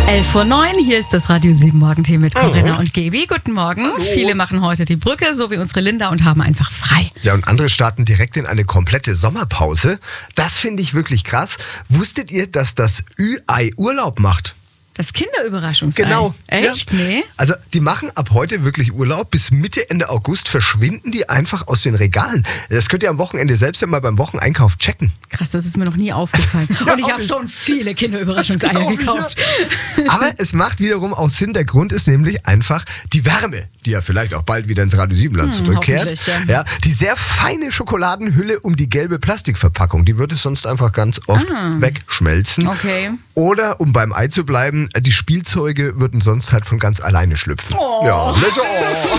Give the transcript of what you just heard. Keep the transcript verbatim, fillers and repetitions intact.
elf Uhr neun, hier ist das Radio sieben Morgentee mit Corinna Hallo. und Gaby. Guten Morgen. Hallo. Viele machen heute die Brücke, so wie unsere Linda, und haben einfach frei. Ja, und andere starten direkt in eine komplette Sommerpause. Das finde ich wirklich krass. Wusstet ihr, dass das Ü-Ei Urlaub macht? Das Kinderüberraschungsei. Genau. Echt? Ja. Nee? Also die machen ab heute wirklich Urlaub. Bis Mitte, Ende August verschwinden die einfach aus den Regalen. Das könnt ihr am Wochenende selbst ja mal beim Wocheneinkauf checken. Krass, das ist mir noch nie aufgefallen. Ja, und ich auch habe nicht. schon viele Kinderüberraschungseier Das glaub ich, gekauft. ja. Aber es macht wiederum auch Sinn. Der Grund ist nämlich einfach die Wärme, die ja vielleicht auch bald wieder ins Radio Siebenland Hm, zurückkehrt. hoffentlich, ja. Ja, die sehr feine Schokoladenhülle um die gelbe Plastikverpackung, die wird es sonst einfach ganz oft Ah. wegschmelzen. Okay. Oder, um beim Ei zu bleiben, die Spielzeuge würden sonst halt von ganz alleine schlüpfen. Oh. Ja, das, oh.